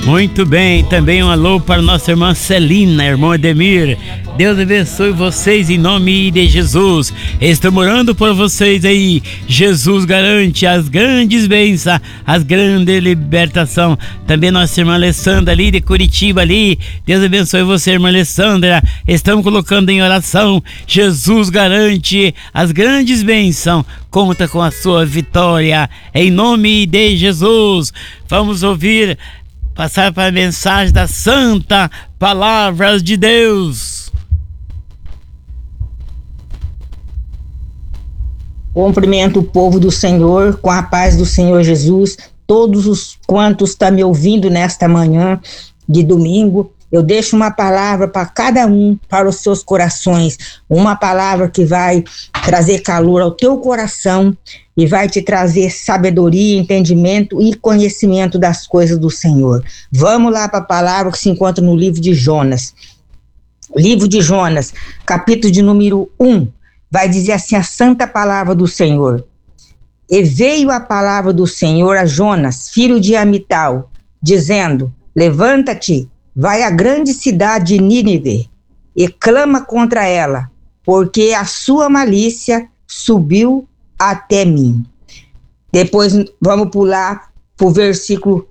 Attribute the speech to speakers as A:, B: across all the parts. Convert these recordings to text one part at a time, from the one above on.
A: Muito bem, também um alô para nossa irmã Celina, irmão Ademir. Deus abençoe vocês em nome de Jesus. Estou orando por vocês aí. Jesus garante as grandes bênçãos, as grandes libertação. Também nossa irmã Alessandra ali de Curitiba ali. Deus abençoe você, irmã Alessandra. Estamos colocando em oração. Jesus garante as grandes bênçãos. Conta com a sua vitória em nome de Jesus. Vamos ouvir, passar para a mensagem da Santa Palavra de Deus.
B: Cumprimento o povo do Senhor com a paz do Senhor Jesus, todos os quantos estão me ouvindo nesta manhã de domingo. Eu deixo uma palavra para cada um, para os seus corações, uma palavra que vai trazer calor ao teu coração e vai te trazer sabedoria, entendimento e conhecimento das coisas do Senhor. Vamos lá para a palavra que se encontra no livro de Jonas. Livro de Jonas, capítulo de número 1, vai dizer assim a santa palavra do Senhor. E veio a palavra do Senhor a Jonas, filho de Amital, dizendo: levanta-te, vai à grande cidade de Nínive e clama contra ela, porque a sua malícia subiu até mim. Depois vamos pular para o versículo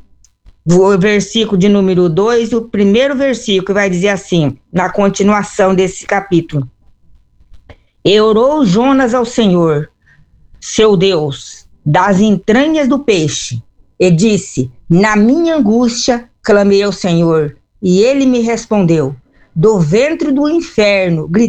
B: de número 2, o primeiro versículo vai dizer assim, na continuação desse capítulo: e orou Jonas ao Senhor, seu Deus, das entranhas do peixe, e disse: na minha angústia clamei ao Senhor, e ele me respondeu. Do ventre do inferno